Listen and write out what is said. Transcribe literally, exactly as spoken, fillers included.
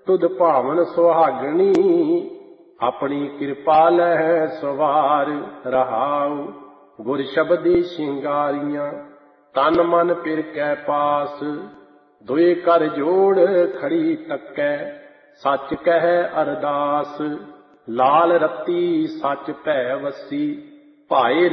ਤੁਧ ਭਾਵਨ ਸੁਹਾਗਣੀ, ਆਪਣੀ ਕਿਰਪਾ ਲਹਿ ਸਵਾਰ ਰਹਾਉ। ਗੁਰ ਸ਼ਬਦੀ ਸ਼ਿੰਗਾਰੀਆਂ, ਤਨ ਮਨ ਪਿਰ ਕੈ ਪਾਸ। ਦੁਇ ਕਰ ਜੋੜ ਖੜੀ ਤੱਕੈ, ਸੱਚ ਕਹਿ ਅਰਦਾਸ। ਲਾਲ ਰੱਤੀ ਸੱਚ ਭੈ ਵਸੀ, ਭਾਏ